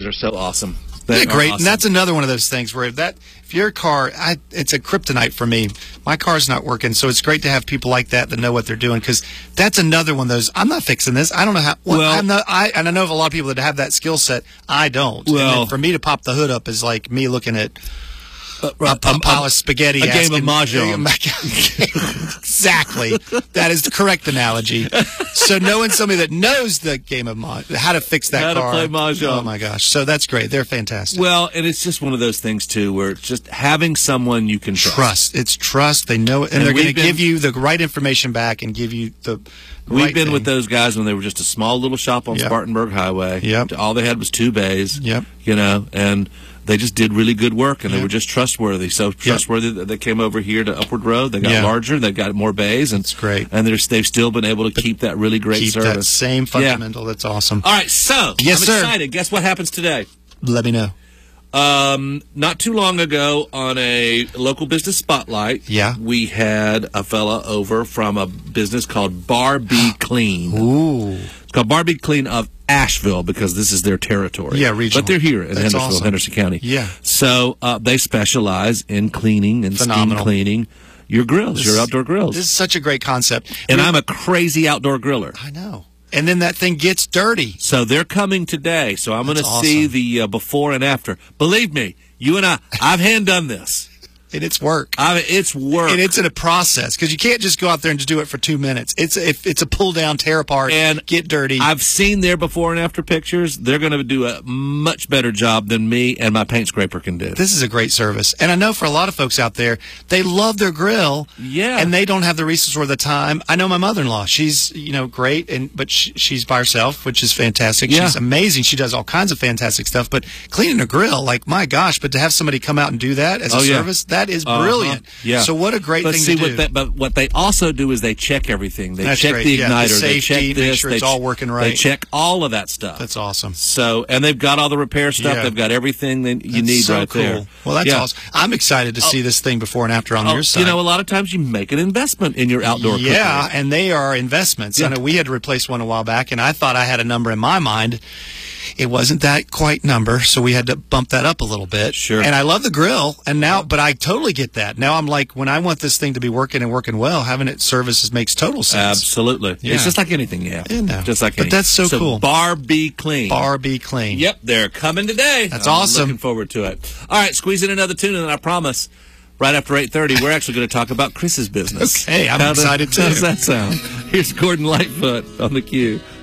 are so awesome. They're great, and that's another one of those things where if your car, it's a kryptonite for me. My car's not working, so it's great to have people like that know what they're doing, because that's another one of those. I'm not fixing this. I don't know how. And I know of a lot of people that have that skill set. I don't. Well, and for me to pop the hood up is like me looking at a pile of spaghetti. A game of mahjong. Exactly. That is the correct analogy. So knowing somebody that knows the game of mahjong, how to fix that car. How to play mahjong. Oh, my gosh. So that's great. They're fantastic. Well, and it's just one of those things, too, where it's just having someone you can trust. It's trust. They know it, and they're going to give you the right information back and give you the We've been with those guys when they were just a small little shop on Spartanburg Highway. Yep. All they had was 2 bays. Yep. And they just did really good work, and they were just trustworthy. So trustworthy that they came over here to Upward Road. They got larger. They got more bays. And it's great. And they've still been able to keep that really great service. That same fundamental. That's awesome. All right, so I'm excited. Guess what happens today? Let me know. Not too long ago on a local business spotlight, we had a fella over from a business called Bar B Clean. Ooh. It's called Bar B Clean of Asheville, because this is their territory. Yeah, regional. But they're here in Hendersonville, Henderson County. Yeah. So they specialize in cleaning and steam cleaning your grills, your outdoor grills. This is such a great concept. And I'm a crazy outdoor griller. I know. And then that thing gets dirty. So they're coming today. So I'm going to see the before and after. Believe me, you and I've hand done this. And it's work. It's work. And it's in a process, because you can't just go out there and just do it for 2 minutes. It's a pull down, tear apart, and get dirty. I've seen their before and after pictures. They're going to do a much better job than me and my paint scraper can do. This is a great service. And I know for a lot of folks out there, they love their grill. Yeah. And they don't have the resources or the time. I know my mother-in-law. She's, great, but she's by herself, which is fantastic. Yeah. She's amazing. She does all kinds of fantastic stuff. But cleaning a grill, like, my gosh, but to have somebody come out and do that as a service, that is brilliant. Yeah. So what a great thing to do. But what they also do is they check everything. They That's check great. the igniter. The safety, they check this. make sure it's all working right. They check all of that stuff. That's awesome. So, and they've got all the repair stuff. Yeah. They've got everything that you need so right cool. there. Well, that's awesome. I'm excited to see this thing before and after on your side. A lot of times you make an investment in your outdoor cooking. Yeah, and they are investments. I know we had to replace one a while back, and I thought I had a number in my mind. It wasn't that quite number, so we had to bump that up a little bit. Sure. And I love the grill, but I totally get that. Now I'm like, when I want this thing to be working and working well, having it services makes total sense. Absolutely. Yeah. It's just like anything, just like anything. But that's so cool. Bar B Clean. Bar B Clean. Yep, they're coming today. That's awesome. Looking forward to it. All right, squeeze in another tune, and I promise, right after 8:30, we're actually going to talk about Chris's business. Okay, I'm excited too. How does that sound? Here's Gordon Lightfoot on the Q.